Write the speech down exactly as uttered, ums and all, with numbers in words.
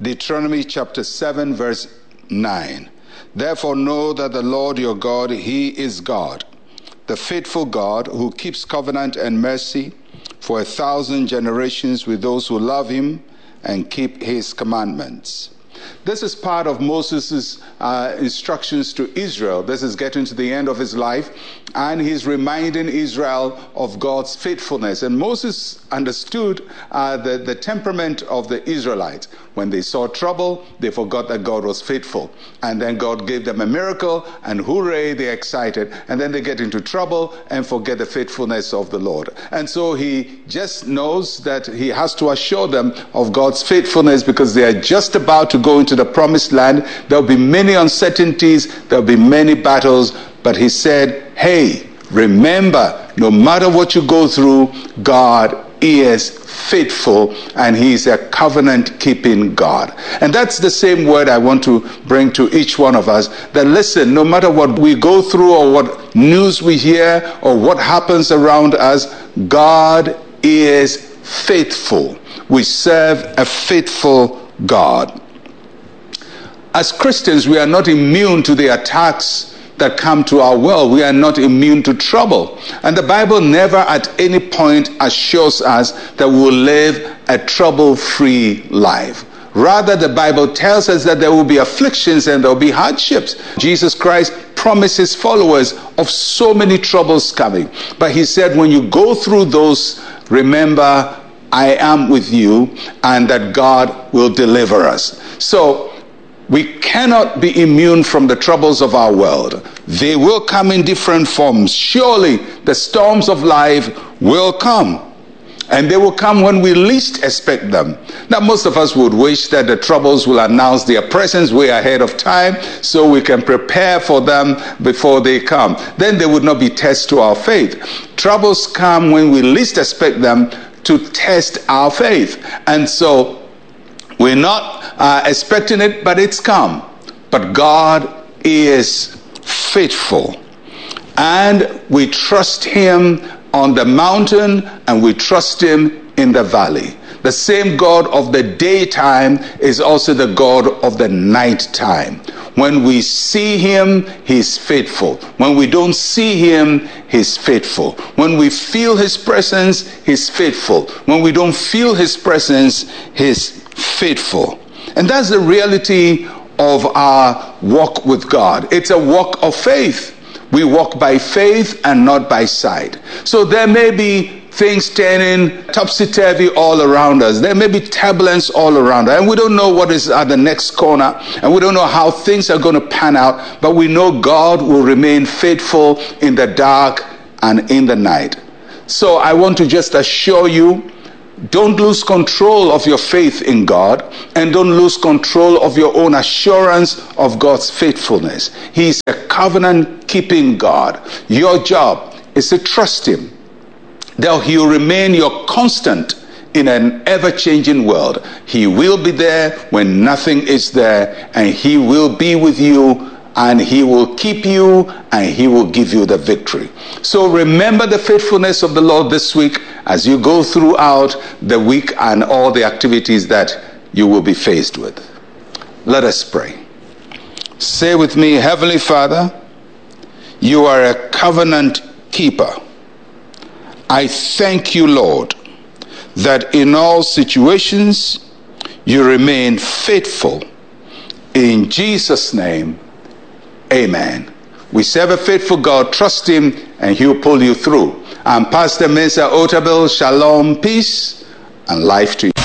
Deuteronomy chapter seven, verse nine. Therefore know that the Lord your God, he is God, the faithful God who keeps covenant and mercy for a thousand generations with those who love him and keep his commandments. This is part of Moses' uh, instructions to Israel. This is getting to the end of his life, and he's reminding Israel of God's faithfulness. And Moses understood uh, the, the temperament of the Israelites. When they saw trouble, they forgot that God was faithful. And then God gave them a miracle, and hooray, they're excited. And then they get into trouble and forget the faithfulness of the Lord. And so he just knows that he has to assure them of God's faithfulness, because they are just about to go into the promised land. There'll be many uncertainties, there'll be many battles, but he said, hey, remember, no matter what you go through, God is faithful, and he's a covenant-keeping God. And that's the same word I want to bring to each one of us, that listen, no matter what we go through or what news we hear or what happens around us, God is faithful. We serve a faithful God. As Christians, we are not immune to the attacks that come to our world. We are not immune to trouble. And the Bible never at any point assures us that we will live a trouble-free life. Rather, the Bible tells us that there will be afflictions and there will be hardships. Jesus Christ promised his followers of so many troubles coming. But he said, when you go through those, remember, I am with you, and that God will deliver us. So, we cannot be immune from the troubles of our world. They will come in different forms. Surely the storms of life will come. And they will come when we least expect them. Now, most of us would wish that the troubles will announce their presence way ahead of time, so we can prepare for them before they come. Then they would not be tests to our faith. Troubles come when we least expect them to test our faith. And so we're not uh, expecting it, but it's come. But God is faithful. And we trust him on the mountain, and we trust him in the valley. The same God of the daytime is also the God of the nighttime. When we see him, he's faithful. When we don't see him, he's faithful. When we feel his presence, he's faithful. When we don't feel his presence, he's faithful. And that's the reality of our walk with God. It's a walk of faith. We walk by faith and not by sight. So there may be things turning topsy-turvy all around us. There may be turbulence all around us. And we don't know what is at the next corner. And we don't know how things are going to pan out. But we know God will remain faithful in the dark and in the night. So I want to just assure you, don't lose control of your faith in God, and don't lose control of your own assurance of God's faithfulness. He's a covenant-keeping God. Your job is to trust him, that he'll remain your constant in an ever-changing world. He will be there when nothing is there, and he will be with you, and he will keep you, and he will give you the victory. So remember the faithfulness of the Lord this week as you go throughout the week and all the activities that you will be faced with. Let us pray. Say with me, Heavenly Father, you are a covenant keeper. I thank you, Lord, that in all situations you remain faithful. In Jesus' name, amen. We serve a faithful God. Trust him and he'll pull you through. I'm Pastor Mensa Otabil. Shalom, peace, and life to you.